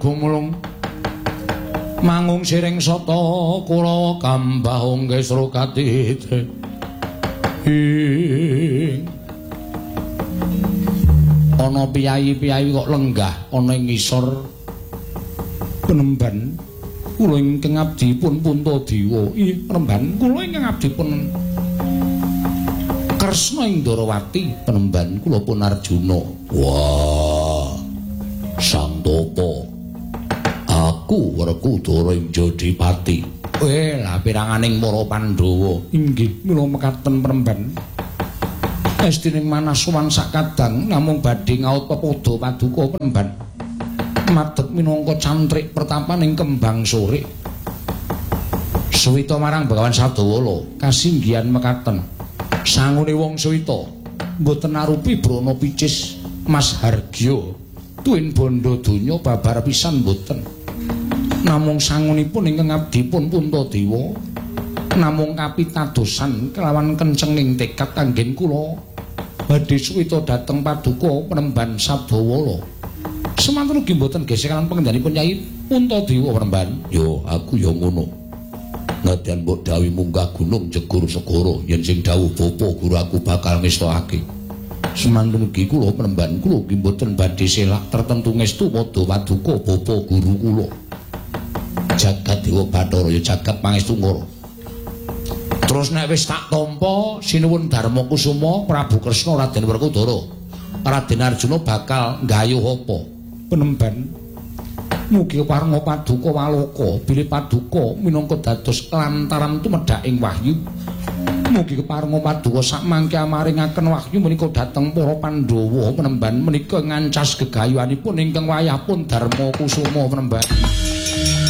gumulung mangung siring sata kula kambah ngesra katite ana piyayi-piyayi kok lenggah ana ing ngisor Penemban kula ingkang abdipun Puntadewa Penemban kula ingkang abdipun Kresna ing Ndarawati Penemban kula pun Arjuna wah Santopo aku Werkudara ing Jodipati lah piranganing para Pandhawa inggih mila mekaten Penemban Estining manasuwan sakadang namung badhe ngaut pepodo paduka Penemban madeg minangka cantrik pertapaning kembang sore Suwita marang Bagawan Sadawala kasinggihan mekaten sangune wong Suwita mboten arupi brana picis Mas Hargya tuwin bondo donya babar pisan mboten namung sangunipun ingkang abdipun Puntadewa namung kapitadosan kelawan kencenging tekad kanggen kula badhe suwita dhateng paduka Penemban Sadawala semanten ugi mboten gesekan pangendhanipun Nyai Puntadewa Penemban yo aku yo ngono nadyan mbok dawuh munggah gunung jegur segara yen sing dawuh bapa guru aku bakal ngestokake semanten ugi kula Penemban kula ugi mboten badhe selak tertentu ngestu padha paduka bapa guru kula jagat Dewa Bathara ya jagat pangestu ngoro terus nek wis tak tampa sinuwun Darma Kusuma Prabu Kresna Raden Werkudara Raden Arjuna bakal nggayuh apa Penemban mugi parenga paduka waloka bilih paduka minangka dados lantaran tumedhak ing wahyu mugi keparenga paduka sakmangke amaringaken wahyu menika dhateng para Pandhawa Penemban menika ngancas gegayuhanipun ingkang wayahipun Darma Kusuma Penemban